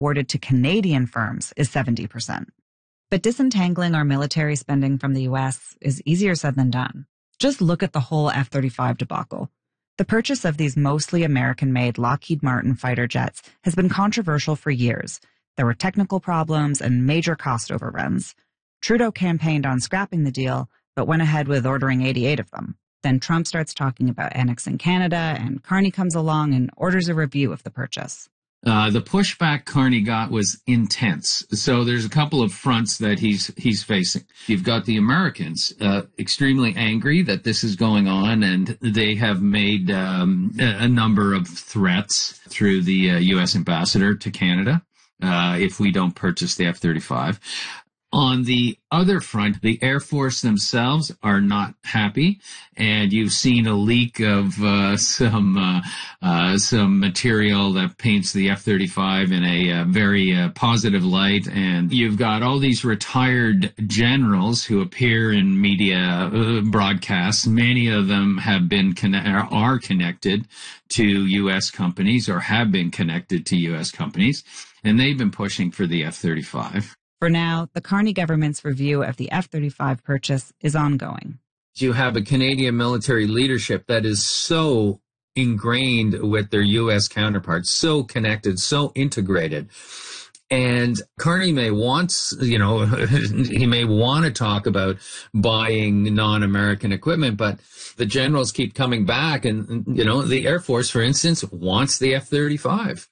awarded to Canadian firms is 70%. But disentangling our military spending from the U.S. is easier said than done. Just look at the whole F-35 debacle. The purchase of these mostly American-made Lockheed Martin fighter jets has been controversial for years. There were technical problems and major cost overruns. Trudeau campaigned on scrapping the deal, but went ahead with ordering 88 of them. Then Trump starts talking about annexing Canada, and Carney comes along and orders a review of the purchase. The pushback Carney got was intense. So there's a couple of fronts that he's facing. You've got the Americans extremely angry that this is going on, and they have made a number of threats through the U.S. ambassador to Canada if we don't purchase the F-35. On the other front, the Air Force themselves are not happy, and you've seen a leak of some material that paints the F-35 in a very positive light. And you've got all these retired generals who appear in media broadcasts. Many of them have been are connected to U.S. companies or have been connected to U.S. companies, and they've been pushing for the F-35. For now, the Carney government's review of the F-35 purchase is ongoing. You have a Canadian military leadership that is so ingrained with their U.S. counterparts, so connected, so integrated. And Carney may want, he may want to talk about buying non-American equipment, but the generals keep coming back. And, the Air Force, for instance, wants the F-35.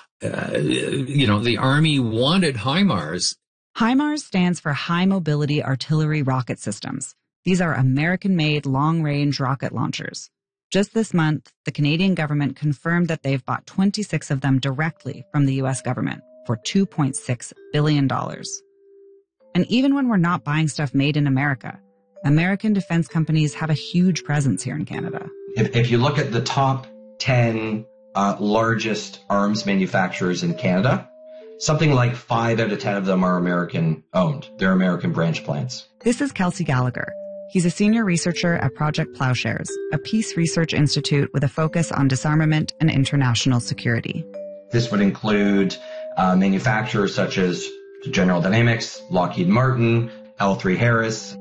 The Army wanted HIMARS. HIMARS stands for High Mobility Artillery Rocket Systems. These are American-made long-range rocket launchers. Just this month, the Canadian government confirmed that they've bought 26 of them directly from the U.S. government for $2.6 billion. And even when we're not buying stuff made in America, American defense companies have a huge presence here in Canada. If you look at the top 10 largest arms manufacturers in Canada, something like 5 out of 10 of them are American-owned. They're American branch plants. This is Kelsey Gallagher. He's a senior researcher at Project Plowshares, a peace research institute with a focus on disarmament and international security. This would include manufacturers such as General Dynamics, Lockheed Martin, L3Harris.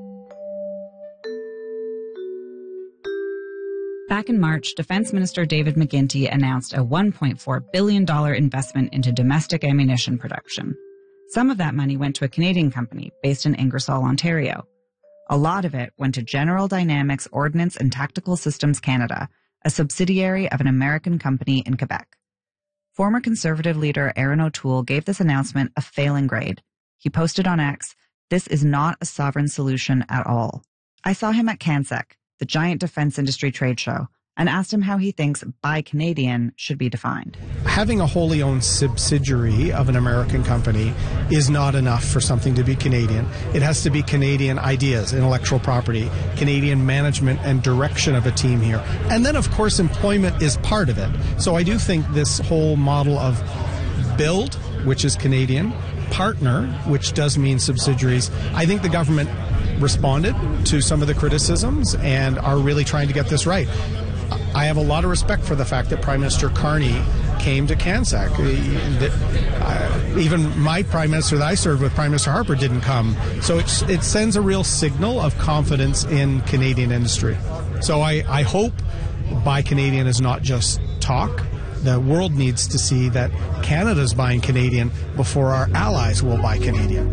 Back in March, Defense Minister David McGuinty announced a $1.4 billion investment into domestic ammunition production. Some of that money went to a Canadian company based in Ingersoll, Ontario. A lot of it went to General Dynamics Ordnance and Tactical Systems Canada, a subsidiary of an American company in Quebec. Former Conservative leader Erin O'Toole gave this announcement a failing grade. He posted on X, "This is not a sovereign solution at all." I saw him at CANSEC, the giant defense industry trade show, and asked him how he thinks Buy Canadian should be defined. Having a wholly owned subsidiary of an American company is not enough for something to be Canadian. It has to be Canadian ideas, intellectual property, Canadian management and direction of a team here. And then, of course, employment is part of it. So I do think this whole model of build, which is Canadian, partner, which does mean subsidiaries, I think the government responded to some of the criticisms and are really trying to get this right. I have a lot of respect for the fact that Prime Minister Carney came to CANSEC. Even my Prime Minister that I served with, Prime Minister Harper, didn't come. So it sends a real signal of confidence in Canadian industry. So I hope Buy Canadian is not just talk. The world needs to see that Canada's buying Canadian before our allies will buy Canadian.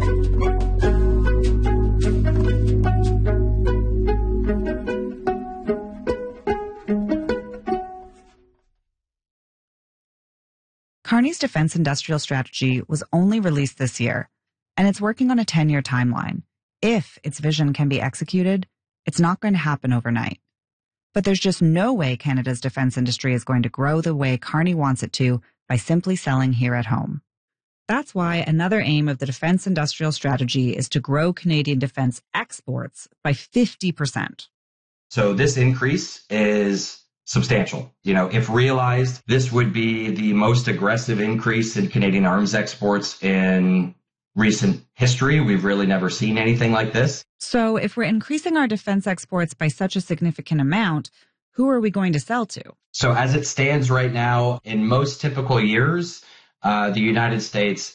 Carney's defense industrial strategy was only released this year, and it's working on a 10-year timeline. If its vision can be executed, it's not going to happen overnight. But there's just no way Canada's defense industry is going to grow the way Carney wants it to by simply selling here at home. That's why another aim of the defense industrial strategy is to grow Canadian defense exports by 50%. So this increase is substantial. If realized, this would be the most aggressive increase in Canadian arms exports in recent history. We've really never seen anything like this. So if we're increasing our defense exports by such a significant amount, who are we going to sell to? So as it stands right now, in most typical years, the United States